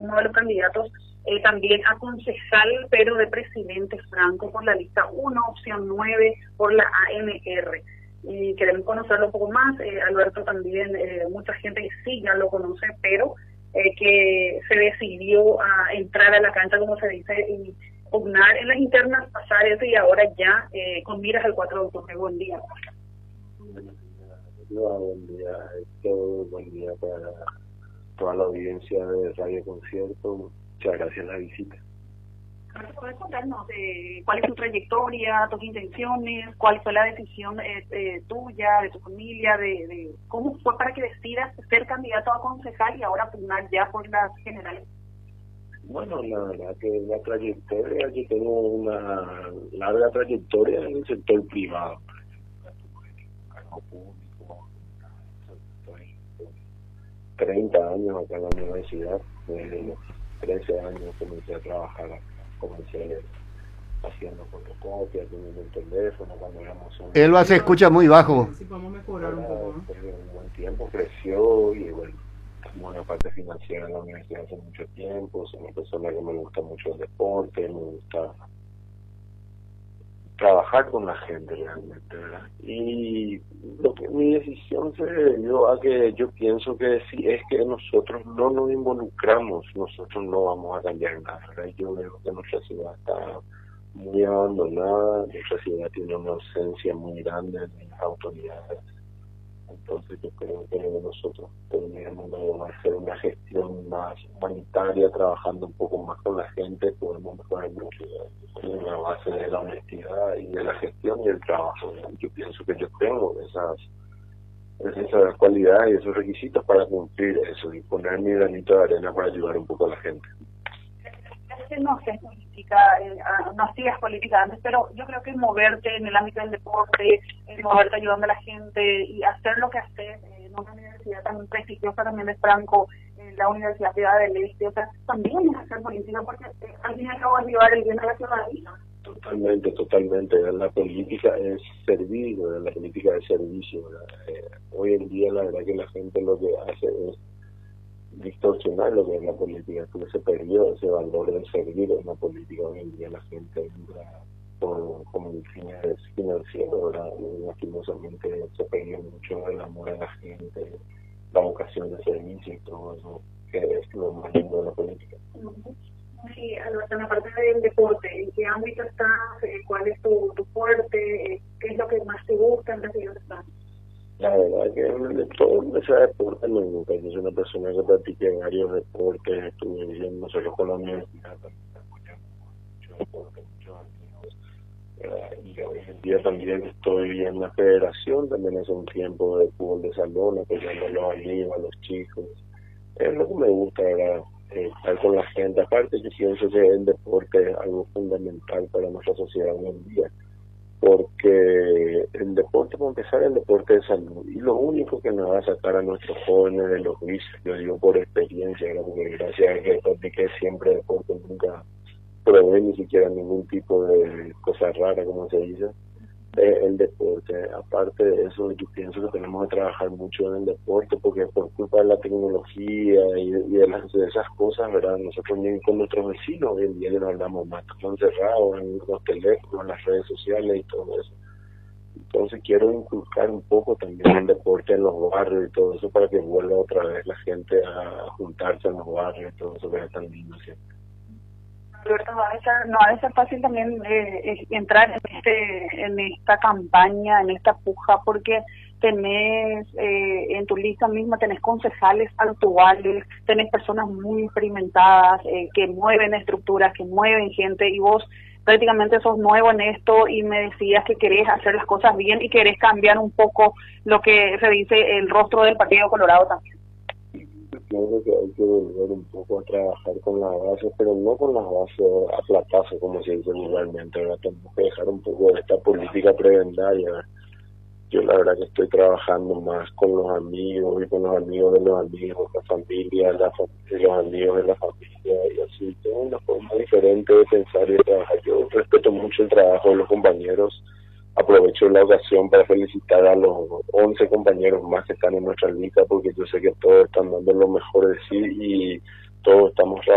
uno de los candidatos, también a concejal, pero de presidente Franco por la lista 1, opción 9 por la ANR. Y queremos conocerlo un poco más. Alberto también, mucha gente que sí ya lo conoce, pero que se decidió a entrar a la cancha, como se dice, y pugnar en las internas, pasar eso y ahora ya con miras al 4 de octubre. Buen día. Buen día, buen día para toda la audiencia de Radio Concierto. Muchas gracias a la visita. ¿Puedes contarnos cuál es tu trayectoria, tus intenciones, cuál fue la decisión tuya, de tu familia, de cómo fue para que decidas ser candidato a concejal y ahora pugnar ya por las generales? Bueno, la verdad que la trayectoria, yo tengo una larga trayectoria en el sector privado. Cargo público, estoy 30 años acá en la universidad, desde los 13 años comencé a trabajar, comencé haciendo fotocopias, teniendo un teléfono cuando éramos un... Elba se escucha muy bajo. Sí, podemos mejorar un poco, ¿no? Después de un buen tiempo creció y bueno, como una parte financiera en la universidad hace mucho tiempo, soy una persona que me gusta mucho el deporte, me gusta trabajar con la gente realmente, ¿verdad? Y mi decisión se debió a que yo pienso que si es que nosotros no nos involucramos, nosotros no vamos a cambiar nada, ¿verdad? Yo veo que nuestra ciudad está muy abandonada, nuestra ciudad tiene una ausencia muy grande de las autoridades. Entonces yo creo que nosotros podríamos hacer una gestión más humanitaria, trabajando un poco más con la gente, podemos mejorar mucho en la base de la honestidad y de la gestión y el trabajo. Yo pienso que yo tengo esas cualidades y esos requisitos para cumplir eso y poner mi granito de arena para ayudar un poco a la gente. No sé política, no hacías política antes, pero yo creo que moverte en el ámbito del deporte, moverte ayudando a la gente y hacer lo que haces en una universidad tan prestigiosa también de Franco, la Universidad Privada del Este, o sea, también es hacer política porque al fin y al cabo es llevar el bien a la ciudadanía. Totalmente. La política es servir, la política es servicio. Hoy en día la verdad que la gente lo que hace es distorsionar lo que es la política, porque se perdió ese valor de servir en la política. Hoy en día la gente entra con fines financieros, ¿verdad? Y lastimosamente se perdió mucho el amor a la gente, la vocación de servicio y todo eso, que es lo más lindo de la política. Sí, Alberto, en la parte del deporte, ¿en qué ámbito estás? ¿Cuál es tu fuerte? ¿Qué es lo que más te gusta en Brasil? La verdad que de todo ese deporte me gusta. Yo soy una persona que practiqué varios deportes, estuve viviendo nosotros con la universidad, mucho deporte, muchos amigos. Y hoy en día también estoy en la federación, también hace un tiempo de fútbol de salón, apoyando a los amigos, a los chicos. Es lo que me gusta, ¿verdad? Estar con la gente. Aparte, yo pienso que el deporte es algo fundamental para nuestra sociedad hoy en día, porque el deporte, para empezar, el deporte de salud, y lo único que nos va a sacar a nuestros jóvenes de los vicios, yo digo por experiencia, ¿verdad? Porque gracias a que practiqué siempre deporte, nunca probé ni siquiera ningún tipo de cosa rara, como se dice, el deporte. Aparte de eso, yo pienso que tenemos que trabajar mucho en el deporte, porque por culpa de la tecnología y de esas cosas, ¿verdad? Nosotros ni con nuestros vecinos hoy en día ya no hablamos más, estamos encerrados en los teléfonos, en las redes sociales y todo eso. Entonces quiero inculcar un poco también el deporte en los barrios y todo eso, para que vuelva otra vez la gente a juntarse en los barrios y todo eso, que es tan lindo siempre. Alberto, no ha de ser fácil también entrar en esta campaña, en esta puja, porque tenés en tu lista misma, tenés concejales actuales, tenés personas muy experimentadas, que mueven estructuras, que mueven gente, y vos prácticamente sos nuevo en esto y me decías que querés hacer las cosas bien y querés cambiar un poco lo que se dice el rostro del Partido Colorado también. Pienso que hay que volver un poco a trabajar con las bases, pero no con las bases a platazo, como se dice vulgarmente, ¿verdad? Tenemos que dejar un poco de esta política prebendaria, ¿verdad? Yo la verdad que estoy trabajando más con los amigos y con los amigos de los amigos, la familia, los amigos de la familia, y así. Tengo una forma diferente de pensar y de trabajar. Yo respeto mucho el trabajo de los compañeros. Aprovecho la ocasión para felicitar a los 11 compañeros más que están en nuestra lista, porque yo sé que todos están dando lo mejor de sí y todos estamos